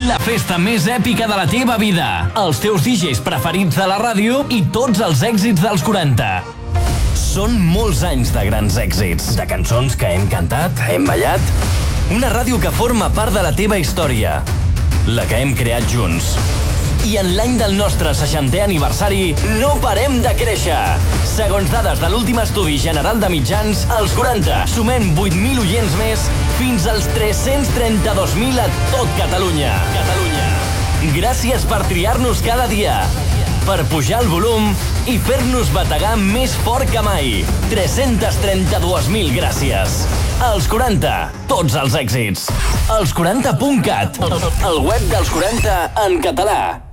La festa més èpica de la teva vida. Els teus DJs preferits de la ràdio i tots els èxits dels 40. Són molts anys de grans èxits. De cançons que hem cantat, hem ballat. Una ràdio que forma part de la teva història. La que hem creat junts. I en l'any del nostre 60è aniversari no parem de créixer. Segons dades de l'últim estudi general de mitjans, als 40 sumem 8.000 oients més fins als 332.000 a tot Catalunya. Gràcies per triar-nos cada dia, per pujar el volum i fer-nos bategar més fort que mai. 332.000 gràcies. Els 40, tots els èxits. Els40.cat, el web dels 40 en català.